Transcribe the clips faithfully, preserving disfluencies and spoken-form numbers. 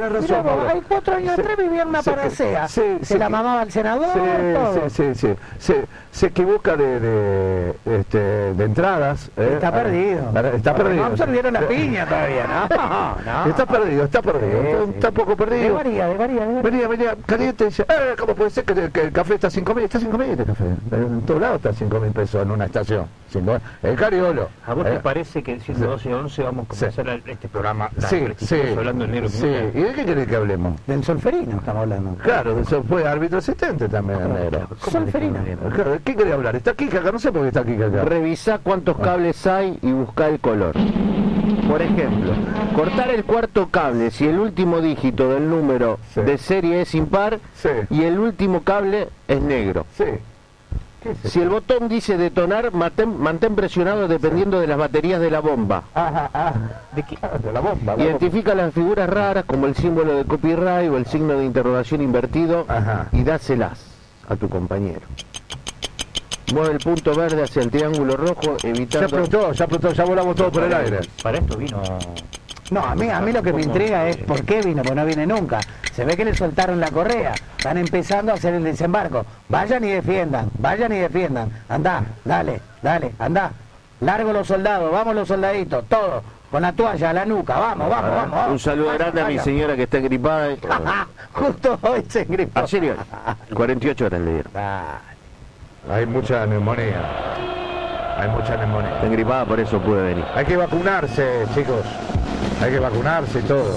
tenés razón. Mirá vos, Mauro. hay cuatro años Se- atrás vivía en una se- panacea. se- Se se- la mamaba al senador, todo. Sí, sí, sí, sí. Se, se equivoca de, de, este, de entradas. ¿eh? Está perdido. Ahora, Está Porque perdido. No absorbieron la piña todavía, ¿no? no. Está perdido, está perdido. Sí, está, sí. está poco perdido. Debería, debería, debería. Venía, venía caliente y dice, eh, ¿cómo puede ser que, que el café está a cinco mil? Está a cinco mil el café. En todos lados está a cinco mil pesos en una estación. Cinco- El Cariolo. ¿A vos Eh, te parece que siendo doce once vamos a comenzar Sí. este programa tan Sí, sí, prestigioso hablando en negro? sí. ¿Y de qué querés que hablemos? Del Solferino estamos hablando. Claro, eso fue árbitro asistente también en negro. Solferino. Claro, ¿de qué quería hablar? Está Kika acá, no sé por qué está Kika acá. Revisá cuántos cables hay y buscá el color. Por ejemplo, cortar el cuarto cable si el último dígito del número Sí. de serie es impar Sí. y el último cable es negro. Sí. ¿Qué es eso? Si el botón dice detonar, mantén, mantén presionado dependiendo de las baterías de la bomba. Ajá, ajá. ¿De qué? Ah, de la bomba. la Identifica las figuras raras como el símbolo de copyright o el signo de interrogación invertido Ajá. y dáselas a tu compañero. Mueve el punto verde hacia el triángulo rojo, bomba. Ya evitando... explotó, ya explotó, ya volamos todo por el aire. Para esto vino... No, a mí, a mí lo que me intriga es por qué vino, porque no viene nunca. Se ve que le soltaron la correa, están empezando a hacer el desembarco. Vayan y defiendan, vayan y defiendan. Andá, dale, dale, andá. Largo los soldados, vamos los soldaditos, todos, con la toalla a la nuca, vamos, vamos, vamos. vamos. Un saludo Vaya, grande a mi vaya. señora que está engripada. y- Justo hoy se engripó. Ayer y hoy. cuarenta y ocho horas le dieron. Ah, Hay mucha neumonía. Hay mucha neumonía. Está engripada, por eso pude venir. Hay que vacunarse, chicos. Hay que vacunarse y todo.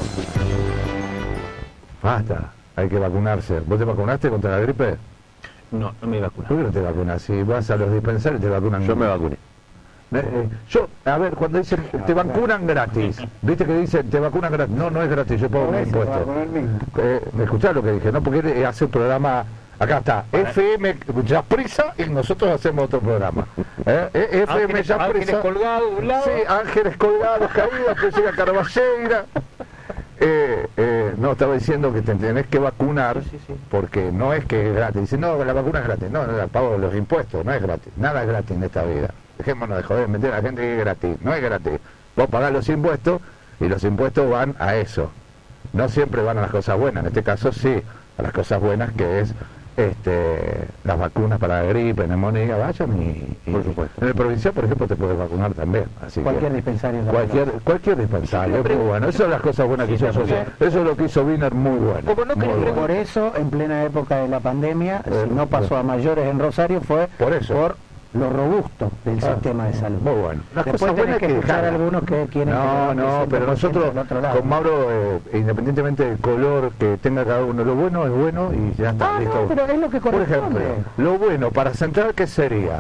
Basta, hay que vacunarse. ¿Vos te vacunaste contra la gripe? No, no me vacuné. ¿Por qué no te vacunas? Si vas a los dispensarios te vacunan. Yo me vacuné. Eh, eh, yo, a ver, cuando dicen te vacunan gratis, ¿viste que dicen te vacunan gratis? No, no es gratis, yo pago mi impuesto. Eh, ¿Me escuchás lo que dije? No, porque él hace un programa, acá está, F M Ya Prisa y nosotros hacemos otro programa. ¿Eh? Eh, F M Ángeles, Ya ángeles Prisa. colgados de un lado. Sí, ángeles colgados, caídos, después llega Carballeira. Eh, eh, no, estaba diciendo que te tenés que vacunar Sí, sí, sí. porque no es que es gratis. Dice, no, la vacuna es gratis. No, no, pago los impuestos, no es gratis. Nada es gratis en esta vida. Dejémonos de joder, meter a la gente que es gratis. No es gratis. Vos pagás los impuestos y los impuestos van a eso. No siempre van a las cosas buenas. En este caso sí, a las cosas buenas que es este las vacunas para la gripe, neumonía, vayan y, y- Por supuesto. en el provincial, por ejemplo, te puedes vacunar también. Así cualquier que, dispensario. Cualquier, cualquier dispensario, muy bueno. Eso es las cosas buenas que hizo Sosa. Eso es lo que hizo Wiener, muy bueno. Como no muy querés bueno. Por eso, en plena época de la pandemia, Eh, si no pasó a mayores en Rosario, fue Por eso. por lo robusto del Ah, sistema de salud. Muy bueno. Las Después cosas tenés buenas que que escuchar a dejarlas. algunos que quieren No, que no, el cien pero por ciento nosotros, del otro lado. con Mauro, eh, independientemente del color que tenga cada uno, lo bueno es bueno y ya está, Ah, listo. no, pero es lo que Por corresponde. ejemplo, lo bueno para Central, ¿qué sería?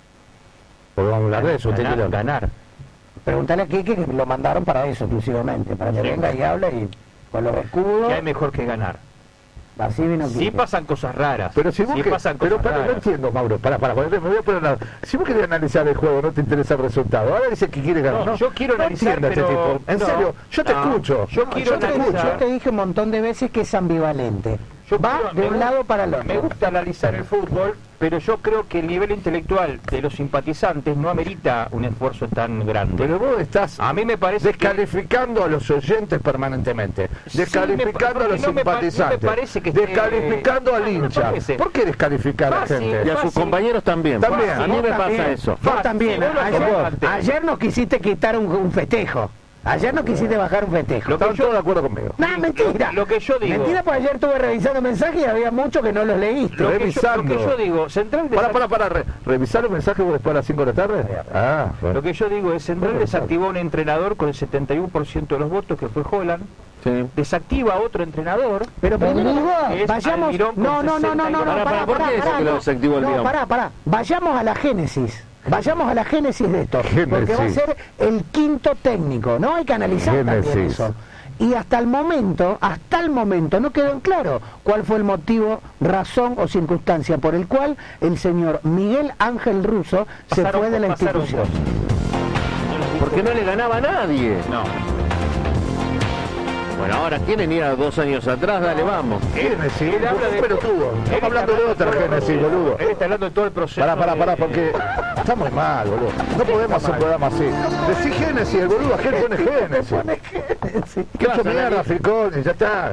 Porque vamos a hablar de eso. usted Ganar, quiere- ganar. Pregúntale a Kike que lo mandaron para eso exclusivamente, para que Sí. venga y hable y con los escudos. ¿Qué hay mejor que ganar? Así vino Sí Kike. pasan cosas raras. Pero si vos sí que- pasan pero cosas para, no raras. entiendo, Mauro, para, para, me voy a poner la- si vos querés analizar el juego, no te interesa el resultado, ahora dice que quiere ganar, No, ¿no? yo quiero no analizar, entiendo a este pero- tipo, en no, serio, yo te no, escucho, yo No, quiero yo te analizar. escucho. Yo te dije un montón de veces que es ambivalente. Yo Va quiero- de me un gu- lado para el otro. Me gusta analizar el fútbol, pero yo creo que el nivel intelectual de los simpatizantes no amerita un esfuerzo tan grande. Pero vos estás a mí me parece que... descalificando a los oyentes permanentemente, descalificando me- a los no me pa- no me simpatizantes, parece que esté- descalificando al no me hincha. parece. ¿Por qué descalificar a la Fácil. gente? Y a sus Fácil. compañeros también. También. A mí me pasa también. eso. Vos también. Sí, vos lo ayer, acordaste. ayer nos quisiste quitar un, un festejo. Ayer no quisiste bajar un festejo. Lo que Estaban yo- todos de acuerdo conmigo. No, mentira. lo que yo digo- Mentira, porque ayer estuve revisando mensajes y había muchos que no los leíste. Lo que, yo, lo revisando. que yo digo, Central Para, desactivó- para, para, re- ¿revisar los mensajes después de las cinco de la tarde? Ah, bueno. lo que yo digo es Central Bueno, desactivó un entrenador con el setenta y uno por ciento de los votos, que fue Holland, Sí. desactiva a otro entrenador. Pero primero Es vayamos. Almirón con No, no, no, no, no, no, Pará, pará, pará, ¿por pará, qué dice pará, que lo no. desactivó No, Almirón? pará, pará. Vayamos a la génesis. Vayamos a la génesis de esto. Porque va a Génesis. ser el quinto técnico, ¿no? Hay que analizar también Génesis. eso. Y hasta el momento, hasta el momento, no quedó en claro cuál fue el motivo, razón o circunstancia por el cual el señor Miguel Ángel Russo se Pasaron- fue de la pasaron institución. cosas. Porque no le ganaba a nadie. No. Bueno, ahora quieren ir a dos años atrás, dale, vamos. Génesis, Él habla de- pero tuvo. Él Estamos está hablando de otra todo- Génesis, boludo. Él está hablando de todo el proceso. Pará, pará, pará, de- porque está muy mal, boludo. No podemos hacer un programa así. Decí Génesis, el boludo, aquel pone Génesis. Pone Génesis. Que hecho mierda, Ficón, y ya está.